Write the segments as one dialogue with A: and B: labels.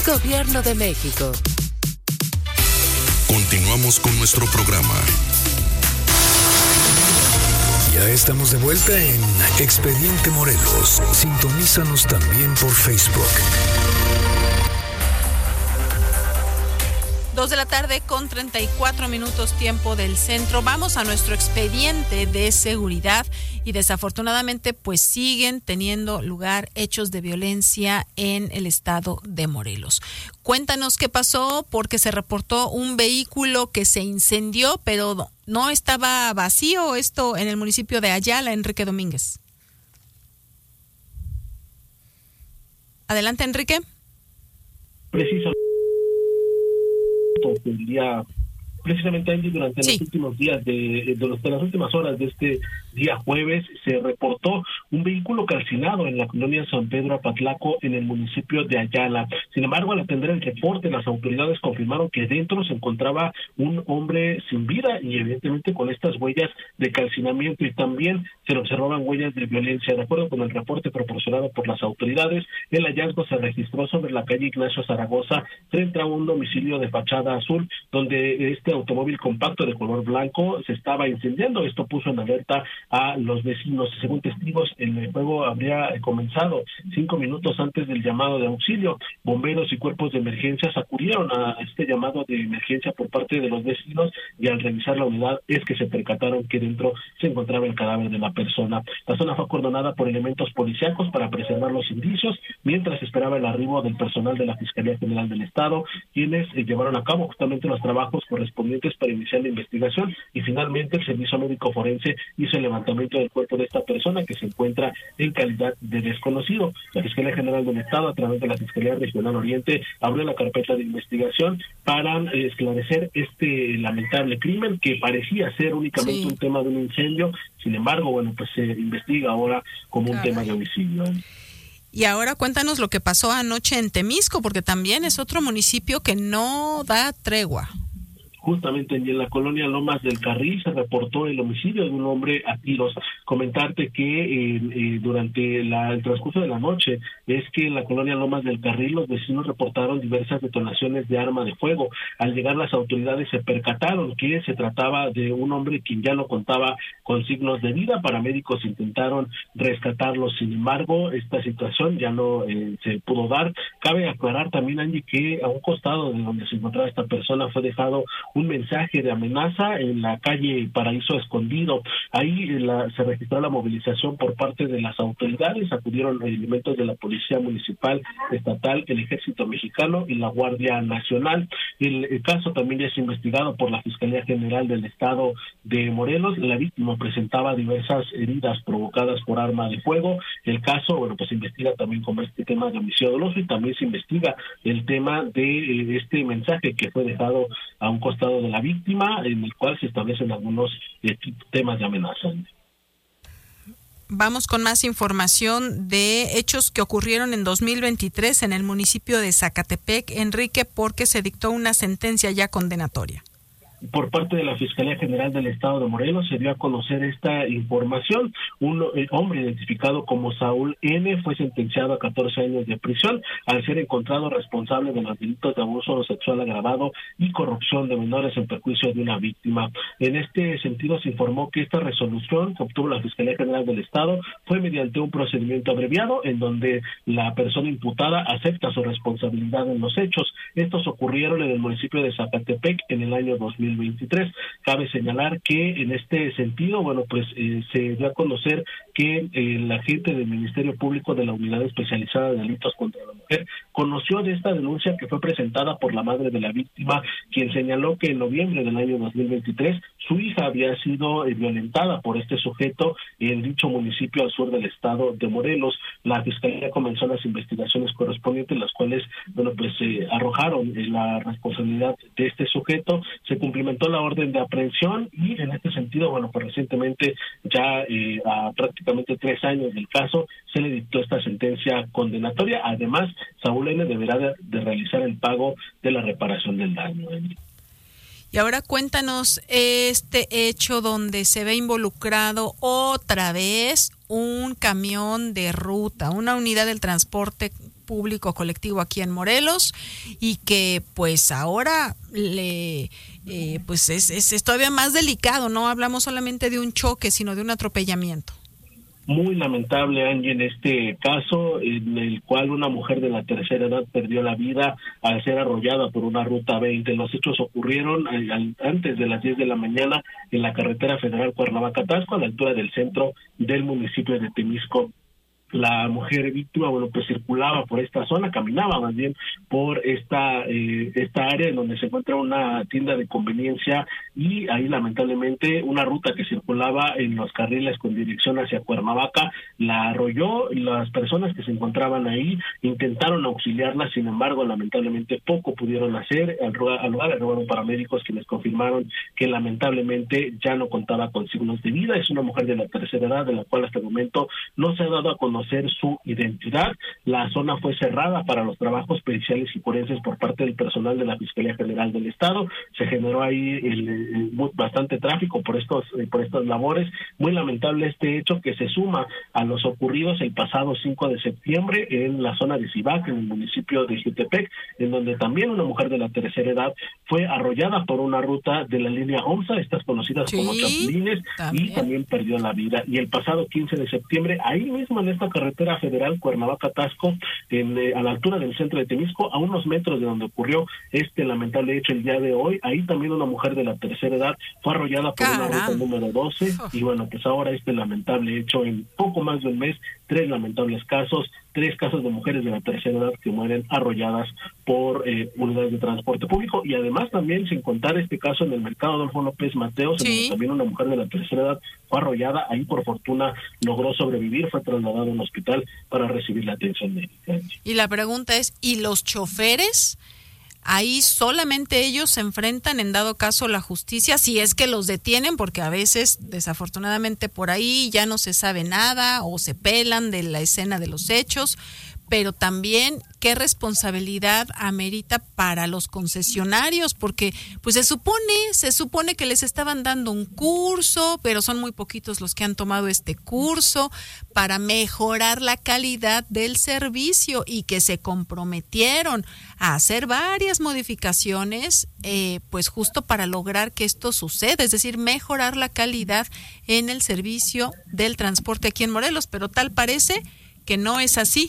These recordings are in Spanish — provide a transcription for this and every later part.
A: Gobierno de México.
B: Continuamos con nuestro programa.
C: Ya estamos de vuelta en Expediente Morelos. Sintonízanos también por Facebook.
D: 2:34 p.m, tiempo del centro. Vamos a nuestro expediente de seguridad y desafortunadamente pues siguen teniendo lugar hechos de violencia en el estado de Morelos. Cuéntanos qué pasó, porque se reportó un vehículo que se incendió, pero no estaba vacío, esto en el municipio de Ayala, Enrique Domínguez. Adelante, Enrique.
E: Preciso. El día, precisamente Angie, durante los últimos días de las últimas horas de este día jueves, se reportó un vehículo calcinado en la colonia San Pedro Apatlaco, en el municipio de Ayala. Sin embargo, al atender el reporte, las autoridades confirmaron que dentro se encontraba un hombre sin vida y evidentemente con estas huellas de calcinamiento, y también se le observaban huellas de violencia. De acuerdo con el reporte proporcionado por las autoridades, el hallazgo se registró sobre la calle Ignacio Zaragoza, frente a un domicilio de fachada azul, donde este automóvil compacto de color blanco se estaba incendiando. Esto puso en alerta a los vecinos. Según testigos, el fuego habría comenzado 5 minutos antes del llamado de auxilio. Bomberos y cuerpos de emergencia acudieron a este llamado de emergencia por parte de los vecinos, y al revisar la unidad es que se percataron que dentro se encontraba el cadáver de la persona. La zona fue acordonada por elementos policíacos para preservar los indicios, mientras esperaba el arribo del personal de la Fiscalía General del Estado, quienes llevaron a cabo justamente los trabajos correspondientes para iniciar la investigación, y finalmente el Servicio Médico Forense hizo el levantamiento del cuerpo de esta persona, que se encuentra en calidad de desconocido. La Fiscalía General del Estado, a través de la Fiscalía Regional Oriente, abrió la carpeta de investigación para esclarecer este lamentable crimen, que parecía ser únicamente un tema de un incendio. Sin embargo, bueno, pues se investiga ahora como un tema de homicidio.
D: Y ahora cuéntanos lo que pasó anoche en Temisco, porque también es otro municipio que no da tregua.
E: Justamente en la colonia Lomas del Carril se reportó el homicidio de un hombre a tiros. Comentarte que durante el transcurso de la noche es que en la colonia Lomas del Carril los vecinos reportaron diversas detonaciones de arma de fuego. Al llegar las autoridades se percataron que se trataba de un hombre quien ya no contaba con signos de vida. Paramédicos intentaron rescatarlo, sin embargo esta situación ya no se pudo dar. Cabe aclarar también, Angie, que a un costado de donde se encontraba esta persona fue dejado un mensaje de amenaza en la calle Paraíso Escondido. Ahí se registró la movilización por parte de las autoridades. Acudieron elementos de la Policía Municipal, Estatal, el Ejército Mexicano y la Guardia Nacional. El caso también ya es investigado por la Fiscalía General del Estado de Morelos. La víctima presentaba diversas heridas provocadas por arma de fuego. El caso, bueno, pues se investiga también como este tema de homicidio doloso, y también se investiga el tema de este mensaje que fue dejado a un costado de la víctima, en el cual se establecen algunos temas de amenaza.
D: Vamos con más información de hechos que ocurrieron en 2023 en el municipio de Zacatepec, Enrique, porque se dictó una sentencia ya condenatoria.
E: Por parte de la Fiscalía General del Estado de Morelos se dio a conocer esta información. Un hombre identificado como Saúl N. fue sentenciado a 14 años de prisión al ser encontrado responsable de los delitos de abuso sexual agravado y corrupción de menores en perjuicio de una víctima. En este sentido, se informó que esta resolución que obtuvo la Fiscalía General del Estado fue mediante un procedimiento abreviado, en donde la persona imputada acepta su responsabilidad en los hechos. Estos ocurrieron en el municipio de Zacatepec en el año 2023. Cabe señalar que en este sentido, bueno, pues se dio a conocer que el agente del Ministerio Público de la Unidad Especializada de Delitos contra la Mujer conoció de esta denuncia que fue presentada por la madre de la víctima, quien señaló que en noviembre del año 2023 su hija había sido violentada por este sujeto en dicho municipio al sur del estado de Morelos. La Fiscalía comenzó las investigaciones correspondientes, las cuales, bueno, pues arrojaron la responsabilidad de este sujeto. Se cumplimentó la orden de aprehensión, y en este sentido, bueno, pues recientemente, ya a prácticamente 3 años del caso, se le dictó esta sentencia condenatoria. Además, Saúl N. deberá de realizar el pago de la reparación del daño.
D: Y ahora cuéntanos este hecho donde se ve involucrado otra vez un camión de ruta, una unidad del transporte público colectivo aquí en Morelos y que pues ahora pues es todavía más delicado, no hablamos solamente de un choque, sino de un atropellamiento.
E: Muy lamentable, Angie, en este caso, en el cual una mujer de la tercera edad perdió la vida al ser arrollada por una ruta 20. Los hechos ocurrieron antes de las 10 de la mañana en la carretera federal Cuernavaca-Tasco, a la altura del centro del municipio de Temisco. La mujer víctima, pues circulaba por esta zona, caminaba más bien por esta área en donde se encuentra una tienda de conveniencia, y ahí lamentablemente una ruta que circulaba en los carriles con dirección hacia Cuernavaca la arrolló. Las personas que se encontraban ahí intentaron auxiliarla, sin embargo lamentablemente poco pudieron hacer. Al lugar arribaron paramédicos quienes confirmaron que lamentablemente ya no contaba con signos de vida. Es una mujer de la tercera edad, de la cual hasta el momento no se ha dado a conocer su identidad. La zona fue cerrada para los trabajos periciales y forenses por parte del personal de la Fiscalía General del Estado. Se generó ahí bastante tráfico por estas labores. Muy lamentable este hecho, que se suma a los ocurridos el pasado 5 de septiembre en la zona de Cibac, en el municipio de Jutepec, en donde también una mujer de la tercera edad fue arrollada por una ruta de la línea OMSA, estas conocidas como chapulines, y también perdió la vida. Y el pasado 15 de septiembre, ahí mismo en esta carretera federal Cuernavaca-Tasco, a la altura del centro de Temisco, a unos metros de donde ocurrió este lamentable hecho el día de hoy, ahí también una mujer de la tercera edad fue arrollada por una ruta número 12, y bueno, pues ahora este lamentable hecho en poco más de un mes, 3 lamentables casos, 3 casos de mujeres de la tercera edad que mueren arrolladas por unidades de transporte público, y además también, sin contar este caso en el mercado Adolfo López Mateos, en donde también una mujer de la tercera edad fue arrollada. Ahí por fortuna logró sobrevivir, fue trasladada a un hospital para recibir la atención médica.
D: Y la pregunta es, ¿y los choferes? Ahí solamente ellos se enfrentan, en dado caso, la justicia, si es que los detienen, porque a veces, desafortunadamente, por ahí ya no se sabe nada o se pelan de la escena de los hechos, pero también qué responsabilidad amerita para los concesionarios, porque pues se supone que les estaban dando un curso, pero son muy poquitos los que han tomado este curso para mejorar la calidad del servicio, y que se comprometieron a hacer varias modificaciones pues justo para lograr que esto suceda, es decir, mejorar la calidad en el servicio del transporte aquí en Morelos, pero tal parece que no es así.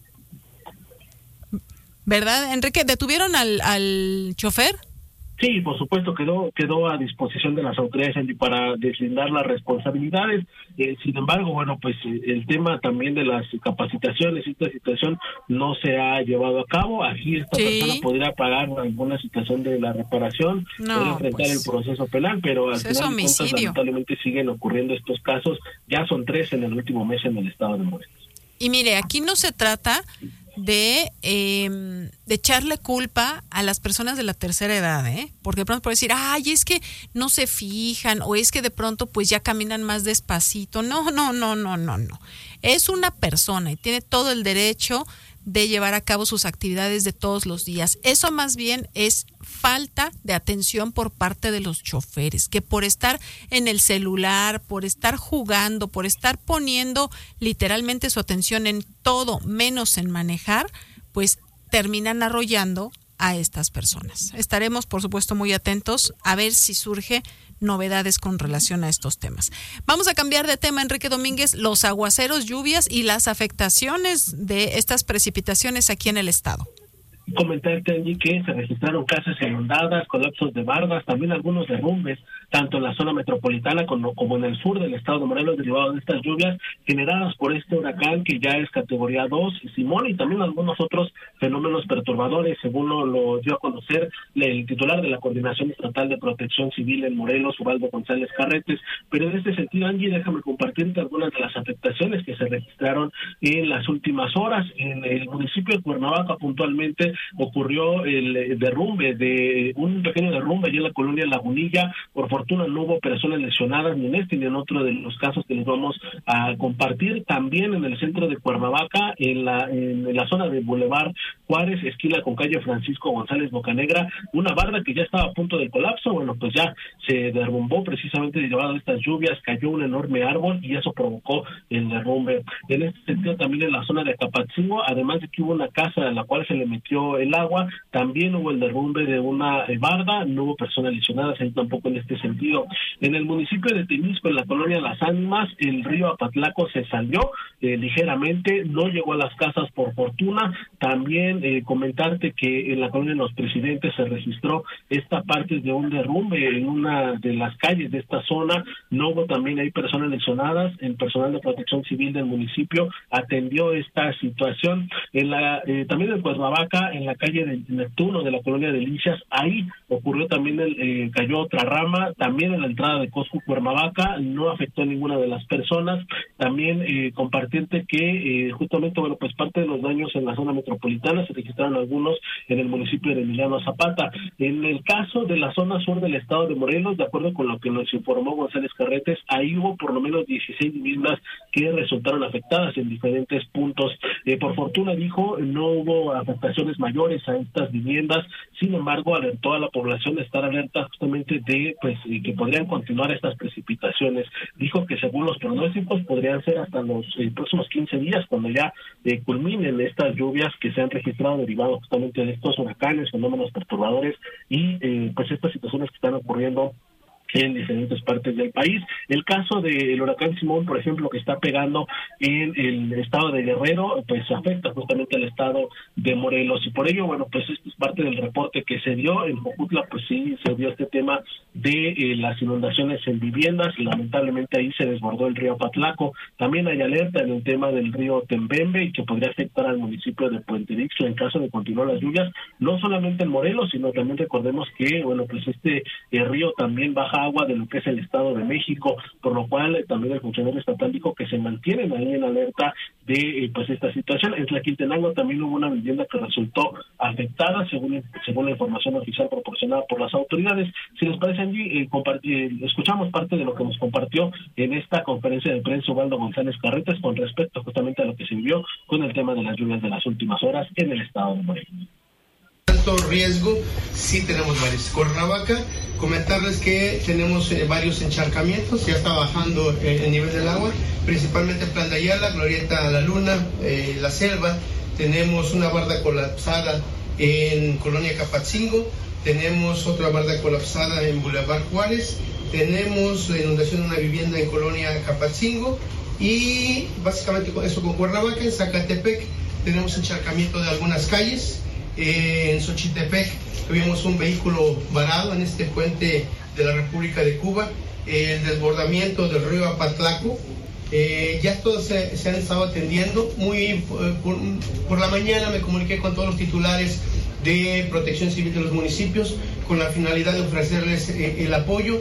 D: ¿Verdad, Enrique? ¿Detuvieron al chofer?
E: Sí, por supuesto, quedó a disposición de las autoridades para deslindar las responsabilidades. Sin embargo, bueno, pues el tema también de las capacitaciones, esta situación no se ha llevado a cabo. Aquí esta persona podría pagar alguna situación de la reparación, podría enfrentar el proceso penal, pero al final de cuentas, lamentablemente siguen ocurriendo estos casos. Ya son 3 en el último mes en el estado de Morelos.
D: Y mire, aquí no se trata de echarle culpa a las personas de la tercera edad, porque de pronto puede decir, ay, es que no se fijan, o es que de pronto pues ya caminan más despacito. No. Es una persona y tiene todo el derecho de llevar a cabo sus actividades de todos los días. Eso más bien es falta de atención por parte de los choferes, que por estar en el celular, por estar jugando, por estar poniendo literalmente su atención en todo menos en manejar, pues terminan arrollando a estas personas. Estaremos, por supuesto, muy atentos a ver si surge novedades con relación a estos temas. Vamos a cambiar de tema, Enrique Domínguez, los aguaceros, lluvias y las afectaciones de estas precipitaciones aquí en el estado.
E: Comentarte, Angie, que se registraron casas inundadas, colapsos de bardas, también algunos derrumbes, tanto en la zona metropolitana como en el sur del estado de Morelos, derivado de estas lluvias generadas por este huracán que ya es categoría 2, Simón, y también algunos otros fenómenos perturbadores, según lo dio a conocer el titular de la Coordinación Estatal de Protección Civil en Morelos, Ubaldo González Carretes. Pero en este sentido, Angie, déjame compartirte algunas de las afectaciones que se registraron en las últimas horas. En el municipio de Cuernavaca, puntualmente, ocurrió el derrumbe de un pequeño derrumbe allí en la colonia Lagunilla. Por fortuna no hubo personas lesionadas ni en este ni en otro de los casos que les vamos a compartir. También en el centro de Cuernavaca, en la zona de Boulevard Juárez, esquina con calle Francisco González Bocanegra, una barda que ya estaba a punto del colapso, bueno, pues ya se derrumbó precisamente derivado de estas lluvias, cayó un enorme árbol y eso provocó el derrumbe. En este sentido, también en la zona de Acapatzingo, además de que hubo una casa a la cual se le metió el agua, también hubo el derrumbe de una barda, no hubo personas lesionadas ahí tampoco en este sentido. En el municipio de Temisco, en la colonia Las Ánimas, el río Apatlaco se salió ligeramente, no llegó a las casas por fortuna. También comentarte que en la colonia Los Presidentes se registró esta parte de un derrumbe en una de las calles de esta zona, no hubo también ahí personas lesionadas. El personal de protección civil del municipio atendió esta situación. También en Cuernavaca, en la calle de Neptuno de la colonia de Delicias, ahí ocurrió también cayó otra rama, también en la entrada de Costco Cuernavaca, no afectó a ninguna de las personas. También compartirte que justamente, bueno, pues parte de los daños en la zona metropolitana se registraron algunos en el municipio de Emiliano Zapata. En el caso de la zona sur del estado de Morelos, de acuerdo con lo que nos informó González Carretes, ahí hubo por lo menos 16 viviendas que resultaron afectadas en diferentes puntos. Por fortuna, dijo, no hubo afectaciones mayores a estas viviendas. Sin embargo, alertó a la población de estar alerta justamente de que podrían continuar estas precipitaciones. Dijo que según los pronósticos podrían ser hasta los próximos 15 días cuando ya culminen estas lluvias que se han registrado derivado justamente de estos huracanes, fenómenos perturbadores y pues estas situaciones que están ocurriendo en diferentes partes del país. El caso del huracán Simón, por ejemplo, que está pegando en el estado de Guerrero, pues afecta justamente al estado de Morelos, y por ello, bueno, pues esto es parte del reporte que se dio en Jojutla. Pues sí se dio este tema de las inundaciones en viviendas, lamentablemente ahí se desbordó el río Apatlaco. También hay alerta en el tema del río Tembembe y que podría afectar al municipio de Puente Dixo en caso de continuar las lluvias, no solamente en Morelos, sino también recordemos que, bueno, pues este río también baja agua de lo que es el Estado de México, por lo cual también el funcionario estatal dijo que se mantienen ahí en alerta de pues esta situación. En Tlaquiltenango también hubo una vivienda que resultó afectada, según la información oficial proporcionada por las autoridades. Si les parece, Angie, escuchamos parte de lo que nos compartió en esta conferencia de prensa Ubaldo González Carretes con respecto justamente a lo que se vivió con el tema de las lluvias de las últimas horas en el estado de Morelos.
A: Riesgo, sí tenemos varios. Cuernavaca, comentarles que tenemos varios encharcamientos, ya está bajando el nivel del agua, principalmente en Plan de Ayala, Glorieta La Luna, La Selva. Tenemos una barda colapsada en Colonia Acapatzingo, tenemos otra barda colapsada en Boulevard Juárez, tenemos la inundación de una vivienda en Colonia Acapatzingo, y básicamente eso con Cuernavaca. En Zacatepec tenemos encharcamiento de algunas calles. En Xochitepec tuvimos un vehículo varado en este puente de la República de Cuba, el desbordamiento del río Apatlaco. Ya todos se han estado atendiendo. Por la mañana me comuniqué con todos los titulares de Protección Civil de los municipios con la finalidad de ofrecerles el apoyo.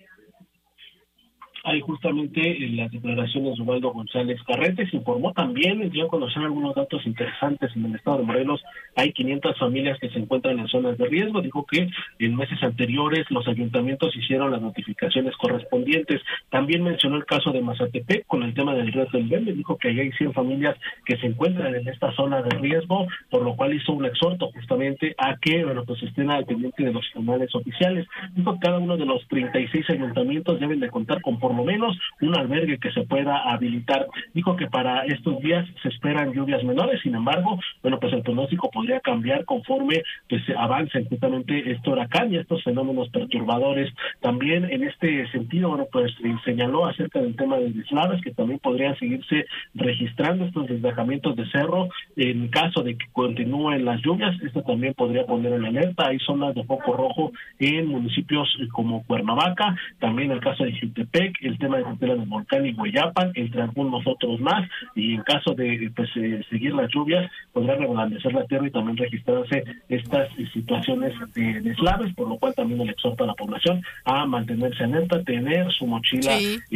E: Hay justamente las declaraciones de Ubaldo González Carretes. Informó también, dio a conocer algunos datos interesantes. En el estado de Morelos hay 500 familias que se encuentran en zonas de riesgo. Dijo que en meses anteriores los ayuntamientos hicieron las notificaciones correspondientes. También mencionó el caso de Mazatepec con el tema del río Tembembe. Dijo que allá hay 100 familias que se encuentran en esta zona de riesgo, por lo cual hizo un exhorto justamente a que, bueno, pues estén al pendiente de los canales oficiales. Dijo que cada uno de los 36 ayuntamientos deben de contar con por lo menos un albergue que se pueda habilitar. Dijo que para estos días se esperan lluvias menores, sin embargo, bueno, pues el pronóstico podría cambiar conforme pues avancen justamente este huracán y estos fenómenos perturbadores. También en este sentido, bueno, pues señaló acerca del tema de deslaves, que también podrían seguirse registrando estos desgajamientos de cerro en caso de que continúen las lluvias. Esto también podría poner en alerta. Hay zonas de foco rojo en municipios como Cuernavaca, también el caso de Jutepec, el tema de Tutela del Volcán y Hueyapan, entre algunos otros más, y en caso de seguir las lluvias, podrá reblandecer la tierra y también registrarse estas situaciones de deslaves, por lo cual también le exhorta a la población a mantenerse alerta, tener su mochila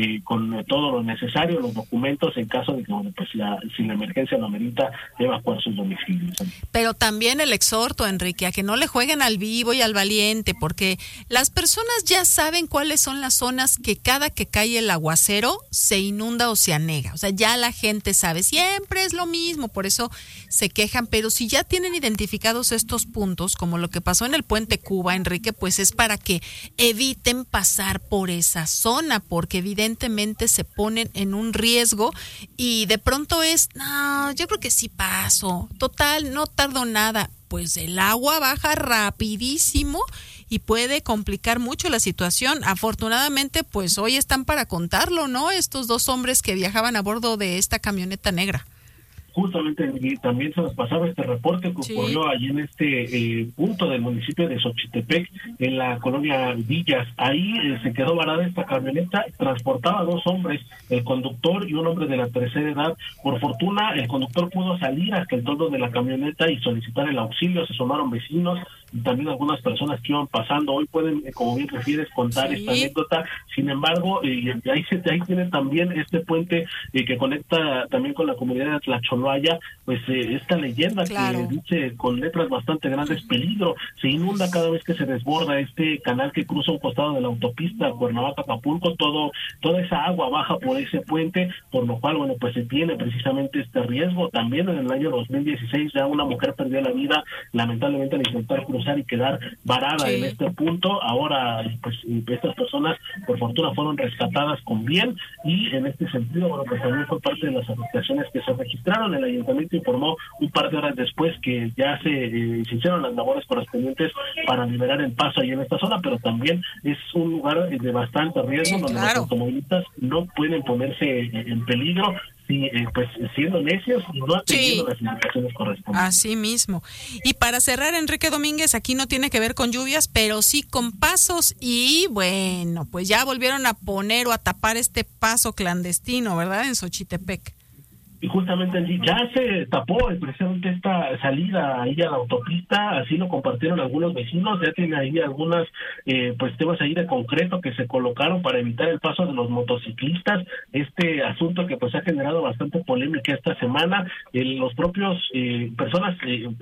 E: con todo lo necesario, los documentos, en caso de que, pues si la emergencia lo amerita, evacuar sus domicilios.
D: Pero también el exhorto, Enrique, a que no le jueguen al vivo y al valiente, porque las personas ya saben cuáles son las zonas que cada que cae el aguacero se inunda o se anega. O sea, ya la gente sabe, siempre es lo mismo, por eso se quejan, pero si ya tienen identificados estos puntos, como lo que pasó en el Puente Cuba, Enrique, pues es para que eviten pasar por esa zona, porque evidentemente se ponen en un riesgo y de pronto no, yo creo que sí paso, total, no tardo nada, pues el agua baja rapidísimo y puede complicar mucho la situación. Afortunadamente, pues hoy están para contarlo, ¿no? Estos 2 hombres que viajaban a bordo de esta camioneta negra.
E: Justamente también se nos pasaba este reporte que ocurrió allí en este punto del municipio de Xochitepec, en la colonia Villas. Ahí se quedó varada esta camioneta, transportaba 2 hombres, el conductor y un hombre de la tercera edad. Por fortuna, el conductor pudo salir hasta el toldo de la camioneta y solicitar el auxilio. Se sumaron vecinos y también algunas personas que iban pasando. Hoy pueden, como bien refieres, contar esta anécdota. Sin embargo, ahí tienen también este puente que conecta también con la comunidad de Tlacholoaya, pues esta leyenda que dice con letras bastante grandes: peligro, se inunda cada vez que se desborda este canal que cruza un costado de la autopista Cuernavaca-Acapulco. Toda esa agua baja por ese puente, por lo cual, bueno, pues se tiene precisamente este riesgo. También en el año 2016 ya una mujer perdió la vida, lamentablemente, al intentar cruzar y quedar varada en este punto. Ahora, pues estas personas, por fortuna, fueron rescatadas con bien, y en este sentido, bueno, pues también fue parte de las afectaciones que se registraron. El ayuntamiento informó un par de horas después que ya se hicieron las labores correspondientes para liberar el paso ahí en esta zona, pero también es un lugar de bastante riesgo, donde los automovilistas no pueden ponerse en peligro, pues siendo necios y no atendiendo las indicaciones correspondientes.
D: Así mismo. Y para cerrar, Enrique Domínguez, aquí no tiene que ver con lluvias, pero sí con pasos, y bueno, pues ya volvieron a poner o a tapar este paso clandestino, ¿verdad? En Xochitepec.
E: Y justamente allí ya se tapó precisamente esta salida ahí a la autopista, así lo compartieron algunos vecinos. Ya tiene ahí algunas pues temas ahí de concreto que se colocaron para evitar el paso de los motociclistas, este asunto que pues ha generado bastante polémica esta semana. Los propios personas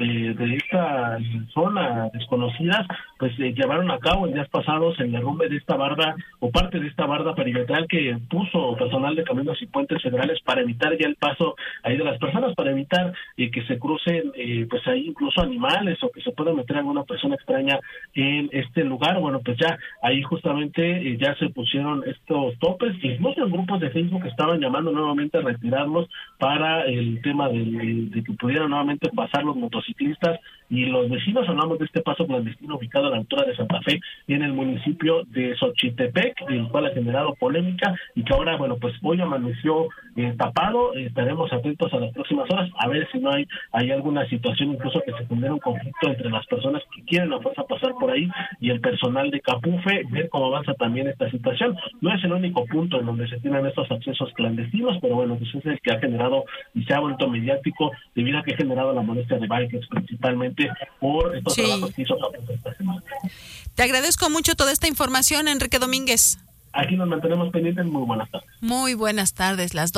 E: de esta zona desconocidas pues llevaron a cabo en días pasados el derrumbe de esta barda, o parte de esta barda perimetral que puso personal de Caminos y Puentes Federales para evitar ya el paso ahí de las personas, para evitar que se crucen pues ahí incluso animales, o que se pueda meter alguna persona extraña en este lugar. Bueno, pues ya ahí justamente ya se pusieron estos topes, y muchos grupos de Facebook estaban llamando nuevamente a retirarlos para el tema de que pudieran nuevamente pasar los motociclistas y los vecinos. Hablamos de este paso clandestino ubicado a la altura de Santa Fe, en el municipio de Xochitepec, el cual ha generado polémica y que ahora, bueno, pues hoy amaneció tapado. Estaremos atentos a las próximas horas a ver si no hay alguna situación, incluso que se genere un conflicto entre las personas que quieren a fuerza pasar por ahí y el personal de Capufe, ver cómo avanza también esta situación. No es el único punto en donde se tienen estos accesos clandestinos, pero bueno, pues es el que ha generado y se ha vuelto mediático debido a que ha generado la molestia de bikers, principalmente por estos trabajos que hizo Capufe esta semana.
D: Te agradezco mucho toda esta información, Enrique Domínguez.
E: Aquí nos mantenemos pendientes. Muy buenas tardes.
D: Muy buenas tardes, las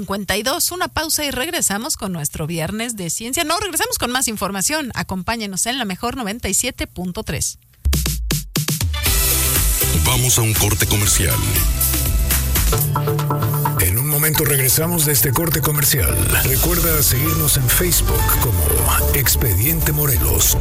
D: 2:52. Una pausa y regresamos con nuestro Viernes de Ciencia. No, regresamos con más información. Acompáñenos en la mejor 97.3.
B: Vamos a un corte comercial.
C: En un momento regresamos de este corte comercial. Recuerda seguirnos en Facebook como Expediente Morelos.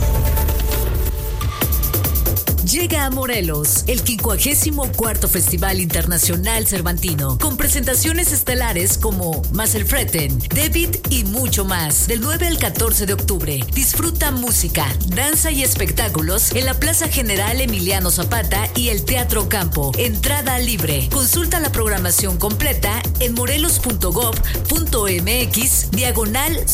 F: Llega a Morelos el 54º Festival Internacional Cervantino, con presentaciones estelares como Maselfreten, David y mucho más. Del 9 al 14 de octubre, disfruta música, danza y espectáculos en la Plaza General Emiliano Zapata y el Teatro Campo. Entrada libre. Consulta la programación completa en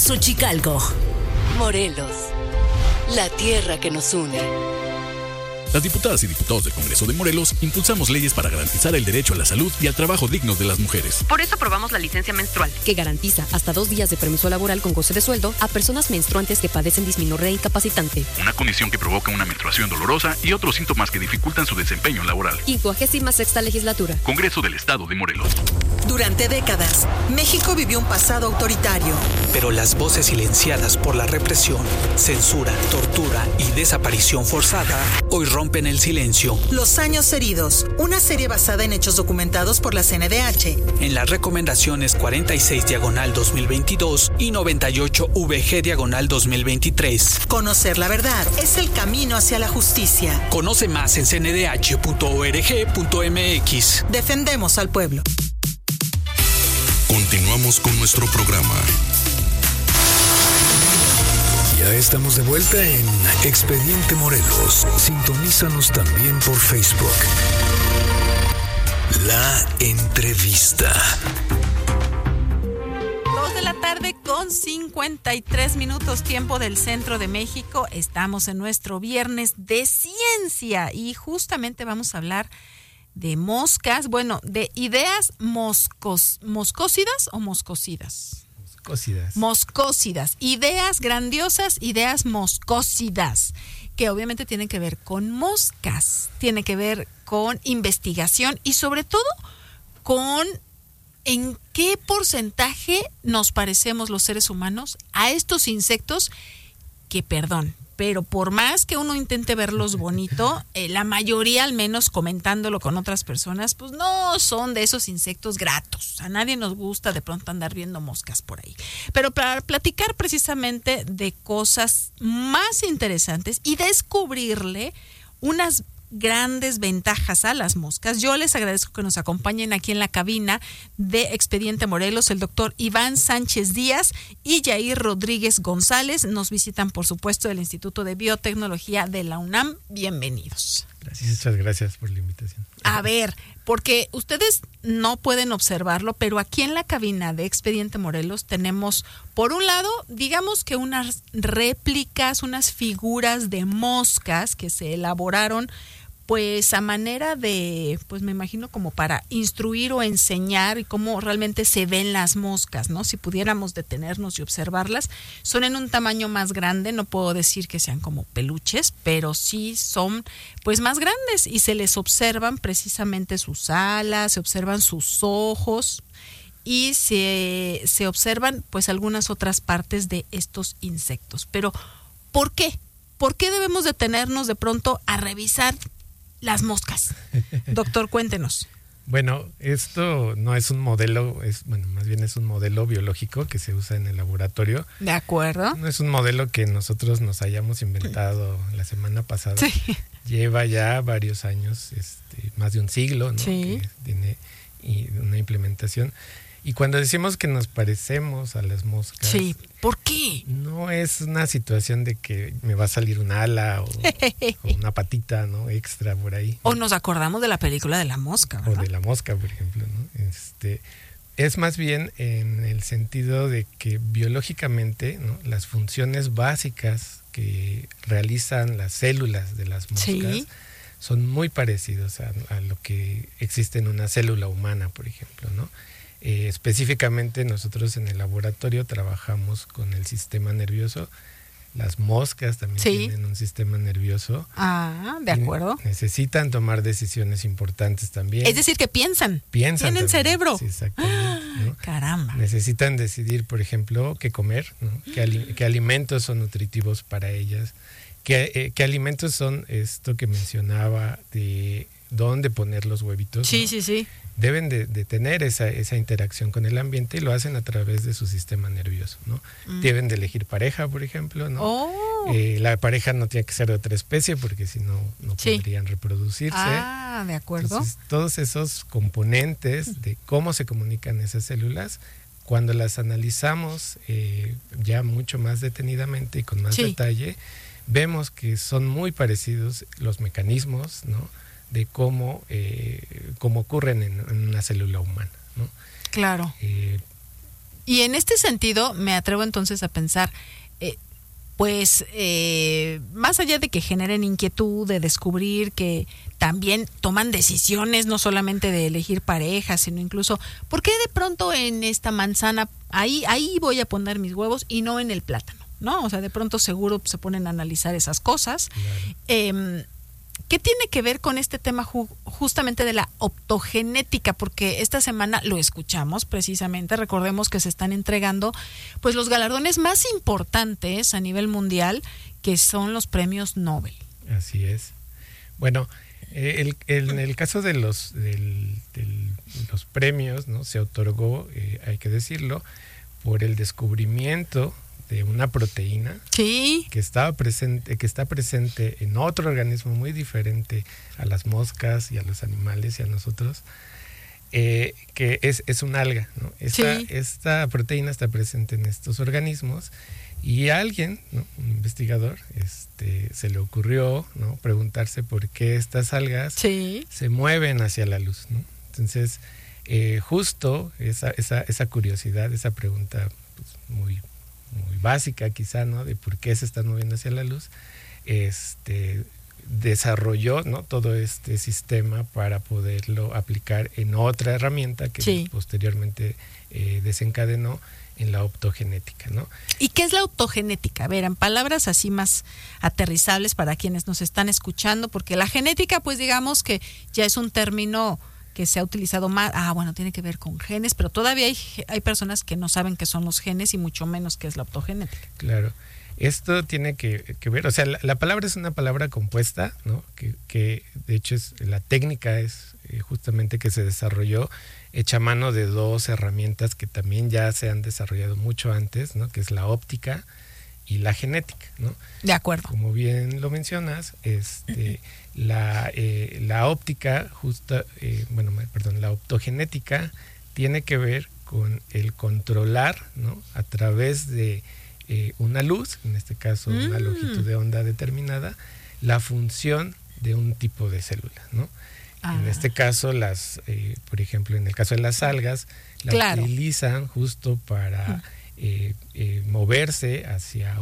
F: morelos.gov.mx/Xochicalco. Morelos, la tierra que nos une.
B: Las diputadas y diputados del Congreso de Morelos impulsamos leyes para garantizar el derecho a la salud y al trabajo digno de las mujeres.
G: Por eso aprobamos la licencia menstrual, que garantiza hasta 2 días de permiso laboral con goce de sueldo a personas menstruantes que padecen dismenorrea incapacitante.
B: Una condición que provoca una menstruación dolorosa y otros síntomas que dificultan su desempeño laboral.
G: 56ª legislatura.
B: Congreso del Estado de Morelos.
H: Durante décadas, México vivió un pasado autoritario.
I: Pero las voces silenciadas por la represión, censura, tortura y desaparición forzada hoy rompen el silencio.
H: Los años heridos, una serie basada en hechos documentados por la CNDH.
I: En las recomendaciones 46/2022 y 98/VG/2023.
H: Conocer la verdad es el camino hacia la justicia.
I: Conoce más en cndh.org.mx.
H: Defendemos al pueblo.
B: Continuamos con nuestro programa.
C: Ya estamos de vuelta en Expediente Morelos. Sintonízanos también por Facebook. La entrevista.
D: 2 de la tarde con 53 minutos, tiempo del centro de México. Estamos en nuestro viernes de ciencia y justamente vamos a hablar de moscas, bueno, de ideas moscócidas o moscocidas. Moscócidas, ideas grandiosas, ideas moscócidas, que obviamente tienen que ver con moscas, tiene que ver con investigación y sobre todo con en qué porcentaje nos parecemos los seres humanos a estos insectos que, perdón, pero por más que uno intente verlos bonito, la mayoría, al menos comentándolo con otras personas, pues no son de esos insectos gratos. A nadie nos gusta de pronto andar viendo moscas por ahí. Pero para platicar precisamente de cosas más interesantes y descubrirle unas grandes ventajas a las moscas, yo les agradezco que nos acompañen aquí en la cabina de Expediente Morelos el doctor Iván Sánchez Díaz y Yair Rodríguez González. Nos visitan, por supuesto, del Instituto de Biotecnología de la UNAM. Bienvenidos.
J: Gracias. Muchas gracias por la invitación.
D: A ver, porque ustedes no pueden observarlo, pero aquí en la cabina de Expediente Morelos tenemos, por un lado, digamos que unas réplicas, unas figuras de moscas que se elaboraron pues a manera de, pues me imagino como para instruir o enseñar y cómo realmente se ven las moscas, ¿no? Si pudiéramos detenernos y observarlas, son en un tamaño más grande, no puedo decir que sean como peluches, pero sí son pues más grandes y se les observan precisamente sus alas, se observan sus ojos y se observan pues algunas otras partes de estos insectos. Pero, ¿por qué? ¿Por qué debemos detenernos de pronto a revisar las moscas? Doctor, cuéntenos.
J: Bueno, esto no es un modelo, más bien es un modelo biológico que se usa en el laboratorio.
D: De acuerdo.
J: No es un modelo que nosotros nos hayamos inventado la semana pasada. Sí. Lleva ya varios años, más de un siglo, ¿no?
D: Sí.
J: Que tiene una implementación. Y cuando decimos que nos parecemos a las moscas,
D: sí, ¿por qué?
J: No es una situación de que me va a salir un ala o una patita, ¿no? Extra por ahí.
D: O nos acordamos de la película de la mosca, ¿verdad?
J: O de la mosca, por ejemplo, ¿no? Es más bien en el sentido de que biológicamente, ¿no? Las funciones básicas que realizan las células de las moscas, sí, son muy parecidos a lo que existe en una célula humana, por ejemplo, ¿no? Específicamente nosotros en el laboratorio trabajamos con el sistema nervioso. Las moscas también, sí, tienen un sistema nervioso.
D: Ah, de acuerdo.
J: Necesitan tomar decisiones importantes también.
D: Es decir, que piensan.
J: Tienen
D: también cerebro.
J: Sí, exactamente, ¿no?
D: Caramba.
J: Necesitan decidir, por ejemplo, qué comer, ¿no? Qué alimentos son nutritivos para ellas. ¿Qué alimentos son esto que mencionaba de dónde poner los huevitos?
D: Sí,
J: ¿no?
D: sí, sí.
J: Deben de tener esa interacción con el ambiente y lo hacen a través de su sistema nervioso, ¿no? Deben de elegir pareja, por ejemplo, ¿no?
D: Oh.
J: La pareja no tiene que ser de otra especie porque si no, no
D: sí,
J: podrían reproducirse.
D: Ah, de acuerdo.
J: Entonces, todos esos componentes de cómo se comunican esas células, cuando las analizamos ya mucho más detenidamente y con más
D: sí,
J: detalle, vemos que son muy parecidos los mecanismos, ¿no? De cómo ocurren en una célula humana, ¿no?
D: Claro. Y en este sentido me atrevo entonces a pensar, pues más allá de que generen inquietud, de descubrir que también toman decisiones, no solamente de elegir parejas, sino incluso, ¿por qué de pronto en esta manzana, ahí voy a poner mis huevos y no en el plátano? ¿No? O sea, de pronto seguro se ponen a analizar esas cosas. Claro. ¿Qué tiene que ver con este tema justamente de la optogenética? Porque esta semana lo escuchamos precisamente, recordemos que se están entregando pues los galardones más importantes a nivel mundial, que son los premios Nobel.
J: Así es. Bueno, en el caso de los premios, ¿no? Se otorgó, hay que decirlo, por el descubrimiento de una proteína que está presente en otro organismo muy diferente a las moscas y a los animales y a nosotros, que es un alga, ¿no? Esta proteína está presente en estos organismos y a alguien, ¿no? Un investigador, se le ocurrió, ¿no? Preguntarse por qué estas algas se mueven hacia la luz, ¿no? Entonces, justo esa curiosidad, esa pregunta pues, muy básica quizá, ¿no? De por qué se están moviendo hacia la luz, desarrolló, ¿no? todo este sistema para poderlo aplicar en otra herramienta que posteriormente desencadenó en la optogenética, ¿no?
D: ¿Y qué es la optogenética? A ver, en palabras así más aterrizables para quienes nos están escuchando, porque la genética, pues digamos que ya es un término que se ha utilizado más, bueno, tiene que ver con genes, pero todavía hay personas que no saben qué son los genes y mucho menos qué es la optogenética.
J: Claro, esto tiene que ver, o sea, la palabra es una palabra compuesta, ¿no? Que de hecho la técnica es justamente que se desarrolló hecha a mano de dos herramientas que también ya se han desarrollado mucho antes, ¿no? Que es la óptica y la genética, ¿no?
D: De acuerdo.
J: Como bien lo mencionas, la óptica la optogenética tiene que ver con el controlar, ¿no? A través de una luz, en este caso una longitud de onda determinada, la función de un tipo de célula, ¿no? En este caso, por ejemplo, en el caso de las algas, las utilizan justo para moverse hacia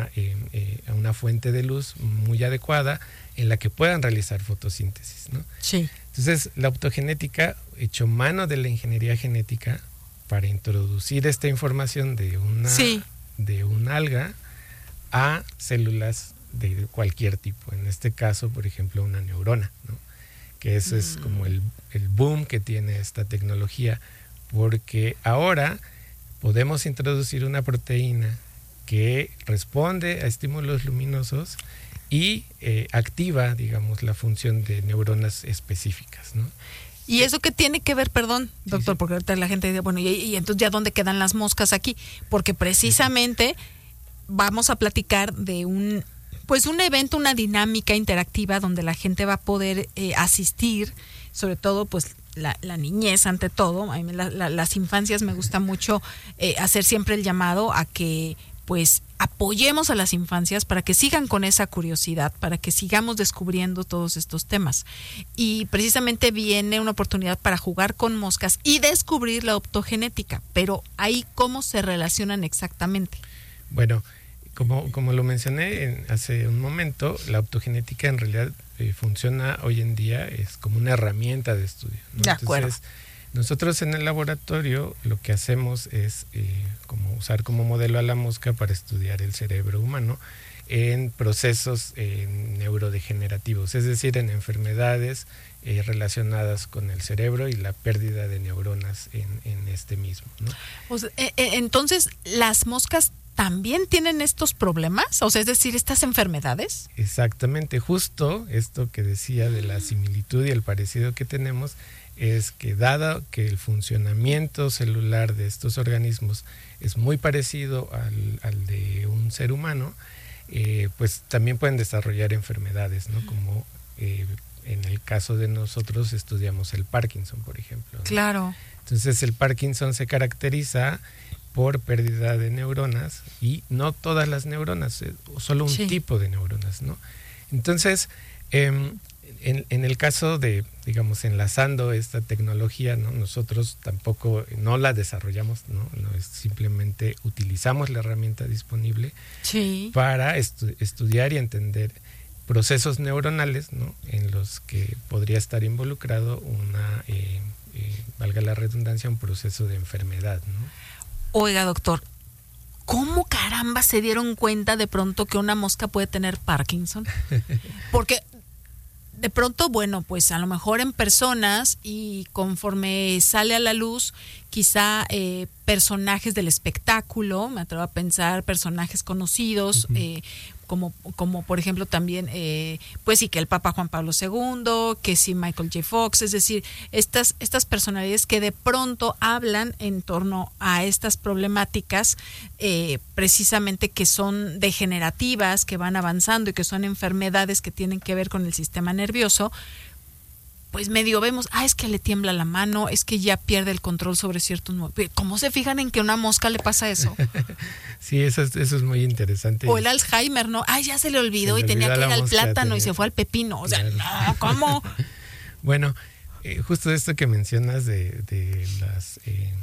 J: una fuente de luz muy adecuada en la que puedan realizar fotosíntesis, ¿no?
D: Sí.
J: Entonces, la optogenética echó mano de la ingeniería genética para introducir esta información de un alga a células de cualquier tipo. En este caso, por ejemplo, una neurona, ¿no? Que eso es como el boom que tiene esta tecnología, porque ahora podemos introducir una proteína que responde a estímulos luminosos y activa, digamos, la función de neuronas específicas, ¿no?
D: ¿Y eso qué tiene que ver, perdón, doctor? Porque ahorita la gente dice, bueno, ¿y entonces ya dónde quedan las moscas aquí? Porque precisamente vamos a platicar de un evento, una dinámica interactiva donde la gente va a poder asistir, sobre todo pues la niñez ante todo. A mí las infancias me gusta mucho hacer siempre el llamado a que pues apoyemos a las infancias para que sigan con esa curiosidad, para que sigamos descubriendo todos estos temas. Y precisamente viene una oportunidad para jugar con moscas y descubrir la optogenética, pero ahí ¿cómo se relacionan exactamente?
J: Bueno, como lo mencioné hace un momento, la optogenética en realidad funciona hoy en día, es como una herramienta de estudio, ¿no?
D: De acuerdo.
J: Entonces, nosotros en el laboratorio lo que hacemos es como usar como modelo a la mosca para estudiar el cerebro humano en procesos neurodegenerativos, es decir, en enfermedades relacionadas con el cerebro y la pérdida de neuronas en este mismo, ¿no?
D: O sea, entonces, ¿las moscas también tienen estos problemas? O sea, es decir, estas enfermedades.
J: Exactamente, justo esto que decía de la similitud y el parecido que tenemos es que dado que el funcionamiento celular de estos organismos es muy parecido al de un ser humano, pues también pueden desarrollar enfermedades, ¿no? Como en el caso de nosotros estudiamos el Parkinson, por ejemplo, ¿no?
D: Claro.
J: Entonces el Parkinson se caracteriza por pérdida de neuronas y no todas las neuronas, solo un tipo de neuronas, ¿no? Entonces, En el caso de, digamos, enlazando esta tecnología, ¿no? Nosotros tampoco no la desarrollamos, ¿no? Es simplemente utilizamos la herramienta disponible para estudiar y entender procesos neuronales, ¿no? En los que podría estar involucrado valga la redundancia, un proceso de enfermedad, ¿no?
D: Oiga, doctor, ¿cómo caramba se dieron cuenta de pronto que una mosca puede tener Parkinson? Porque de pronto, bueno, pues a lo mejor en personas, y conforme sale a la luz, quizá personajes del espectáculo, me atrevo a pensar personajes conocidos, como por ejemplo también, pues sí, que el Papa Juan Pablo II, que sí Michael J. Fox, es decir, estas personalidades que de pronto hablan en torno a estas problemáticas, precisamente que son degenerativas, que van avanzando y que son enfermedades que tienen que ver con el sistema nervioso. Pues medio vemos, es que le tiembla la mano, es que ya pierde el control sobre ciertos movimientos. ¿Cómo se fijan en que a una mosca le pasa eso?
J: Sí, eso es muy interesante.
D: O el Alzheimer, ¿no? Ya se le olvidó y tenía que ir al plátano y se fue al pepino. O sea, no, ¿cómo?
J: Bueno, justo esto que mencionas de las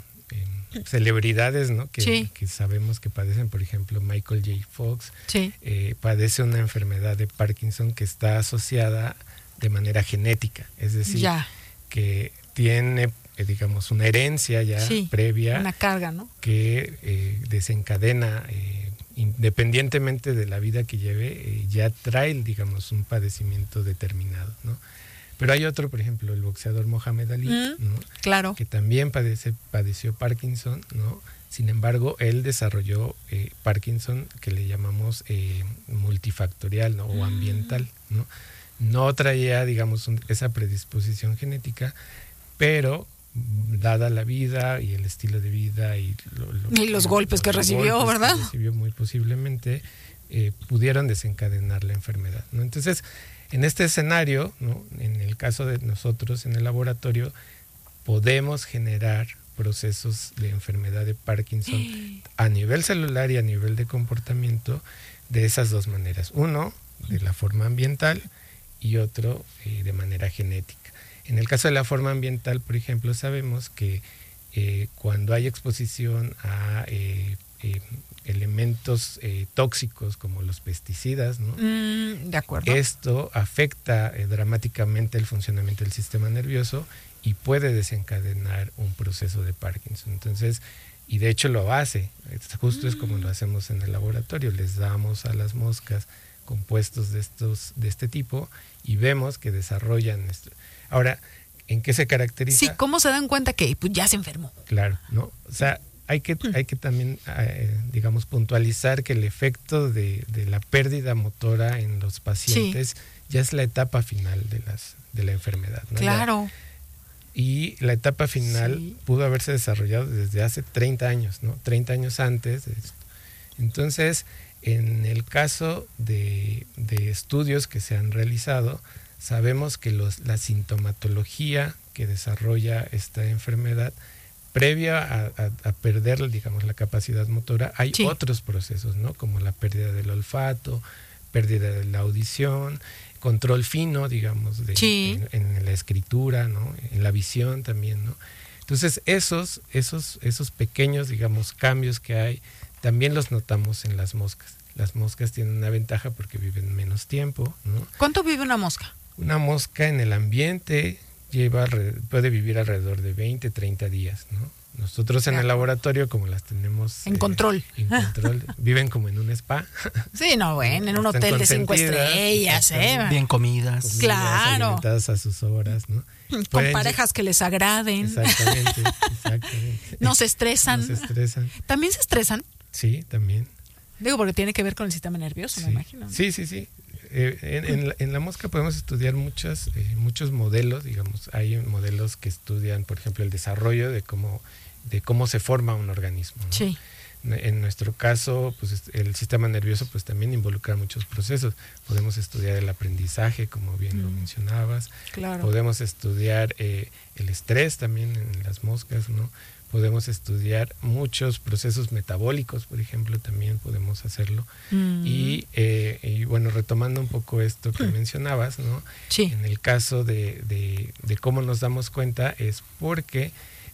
J: celebridades, ¿no? Que sabemos que padecen, por ejemplo, Michael J. Fox padece una enfermedad de Parkinson que está asociada de manera genética, es decir, que tiene, digamos, una herencia previa,
D: una carga, ¿no?
J: Que desencadena, independientemente de la vida que lleve, ya trae, digamos, un padecimiento determinado, ¿no? Pero hay otro, por ejemplo, el boxeador Mohamed Ali, ¿no?
D: Claro.
J: Que también padeció Parkinson, ¿no? Sin embargo, él desarrolló Parkinson, que le llamamos multifactorial, ¿no? O ambiental, ¿no? No traía, digamos, esa predisposición genética, pero dada la vida y el estilo de vida y
D: los golpes que recibió, ¿verdad?
J: Recibió muy posiblemente, pudieron desencadenar la enfermedad, ¿no? Entonces, en este escenario, ¿no? En el caso de nosotros en el laboratorio, podemos generar procesos de enfermedad de Parkinson a nivel celular y a nivel de comportamiento de esas dos maneras. Uno, de la forma ambiental, y otro de manera genética. En el caso de la forma ambiental, por ejemplo, sabemos que cuando hay exposición a elementos tóxicos como los pesticidas, ¿no?
D: De acuerdo.
J: Esto afecta dramáticamente el funcionamiento del sistema nervioso y puede desencadenar un proceso de Parkinson. Entonces, y de hecho lo hace, justo es como lo hacemos en el laboratorio, les damos a las moscas compuestos de este tipo y vemos que desarrollan esto. Ahora, ¿en qué se caracteriza?
D: Sí, ¿cómo se dan cuenta que ya se enfermó?
J: Claro, ¿no? O sea, hay que también, digamos, puntualizar que el efecto de la pérdida motora en los pacientes ya es la etapa final de la enfermedad, ¿no?
D: Claro.
J: Y la etapa final pudo haberse desarrollado desde hace 30 años, ¿no? 30 años antes de esto. Entonces, en el caso de estudios que se han realizado, sabemos que la sintomatología que desarrolla esta enfermedad, previa a perder, digamos, la capacidad motora, hay otros procesos, ¿no? Como la pérdida del olfato, pérdida de la audición, control fino, digamos, en la escritura, ¿no? En la visión también, ¿no? Entonces, esos pequeños, digamos, cambios que hay, también los notamos en las moscas. Las moscas tienen una ventaja porque viven menos tiempo, ¿no?
D: ¿Cuánto vive una mosca?
J: Una mosca en el ambiente puede vivir alrededor de 20, 30 días, ¿no? Nosotros en el laboratorio, como las tenemos
D: en control,
J: viven como en un spa.
D: Sí, no, bueno, en un hotel de 5 estrellas,
K: bien comidas.
D: Claro.
J: Alimentadas a sus horas, ¿no?
D: Con parejas que les agraden.
J: Exactamente.
D: No se estresan. ¿También se estresan?
J: Sí, también.
D: Digo, porque tiene que ver con el sistema nervioso, me imagino, ¿no?
J: Sí. En la mosca podemos estudiar muchos modelos, digamos. Hay modelos que estudian, por ejemplo, el desarrollo de cómo se forma un organismo, ¿no?
D: Sí.
J: En nuestro caso, pues el sistema nervioso pues también involucra muchos procesos. Podemos estudiar el aprendizaje, como bien lo mencionabas.
D: Claro.
J: Podemos estudiar el estrés también en las moscas, ¿no? podemos estudiar muchos procesos metabólicos, por ejemplo, también podemos hacerlo. Y bueno, retomando un poco esto que mencionabas, ¿no?
D: Sí.
J: En el caso de cómo nos damos cuenta es porque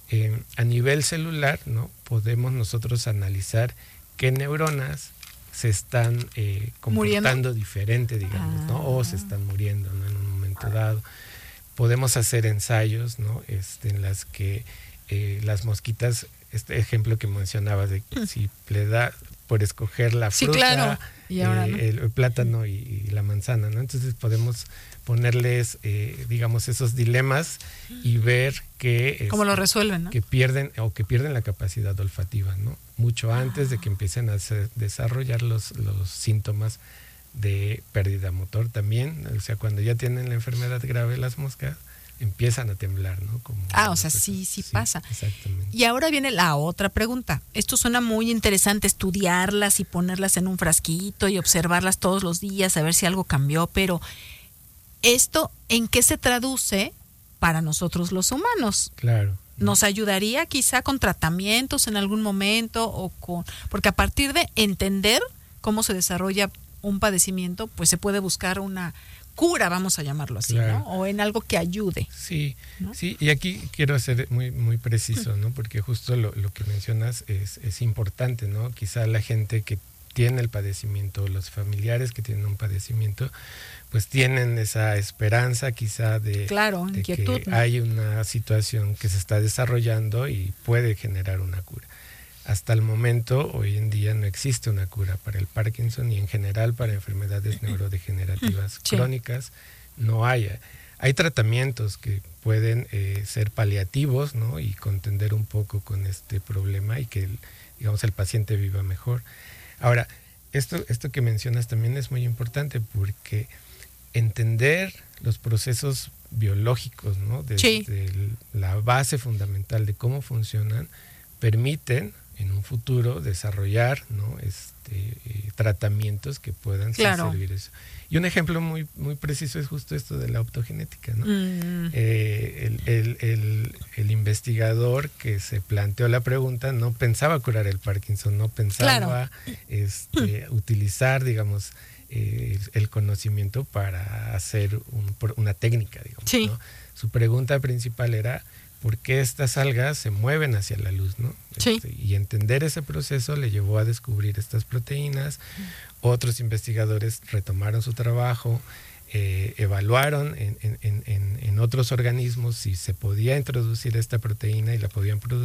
J: a nivel celular, ¿no? Podemos nosotros analizar qué neuronas se están comportando diferente, digamos, ¿no? O se están muriendo, ¿no? En un momento dado. Podemos hacer ensayos, ¿no? En las que las mosquitas, este ejemplo que mencionabas de si le da por escoger la fruta,
D: claro. Y ahora, ¿no?
J: el plátano y la manzana, ¿no? Entonces podemos ponerles, digamos, esos dilemas y ver que
D: cómo lo resuelven, ¿no?
J: que pierden la capacidad olfativa, ¿no? Mucho antes de que empiecen a desarrollar los síntomas de pérdida motor también. O sea, cuando ya tienen la enfermedad grave las moscas, empiezan a temblar, ¿no?
D: O sea, sí pasa.
J: Exactamente.
D: Y ahora viene la otra pregunta. Esto suena muy interesante, estudiarlas y ponerlas en un frasquito y observarlas todos los días, a ver si algo cambió, pero ¿esto en qué se traduce para nosotros los humanos?
J: Claro.
D: ¿Nos ayudaría quizá con tratamientos en algún momento porque a partir de entender cómo se desarrolla un padecimiento, pues se puede buscar una cura, vamos a llamarlo así, claro, ¿no? O en algo que ayude.
J: Sí,
D: ¿no?
J: Sí, y aquí quiero ser muy, muy preciso, ¿no? Porque justo lo que mencionas es importante, ¿no? Quizá la gente que tiene el padecimiento, los familiares que tienen un padecimiento, pues tienen esa esperanza quizá de
D: inquietud,
J: que
D: ¿no?
J: hay una situación que se está desarrollando y puede generar una cura. Hasta el momento, hoy en día, no existe una cura para el Parkinson y en general para enfermedades neurodegenerativas crónicas. No hay. Hay tratamientos que pueden ser paliativos, ¿no? Y contender un poco con este problema y que, digamos, el paciente viva mejor. Ahora, esto que mencionas también es muy importante porque entender los procesos biológicos, ¿no? Desde la base fundamental de cómo funcionan, permiten en un futuro desarrollar, ¿no? Tratamientos que puedan servir eso. Y un ejemplo muy, muy preciso es justo esto de la optogenética, ¿no? El investigador que se planteó la pregunta no pensaba curar el Parkinson, no pensaba utilizar, digamos, el conocimiento para hacer una técnica, digamos, ¿no? Su pregunta principal era ¿por qué estas algas se mueven hacia la luz, ¿no? Y entender ese proceso le llevó a descubrir estas proteínas. Otros investigadores retomaron su trabajo, evaluaron en otros organismos si se podía introducir esta proteína y la podían producir.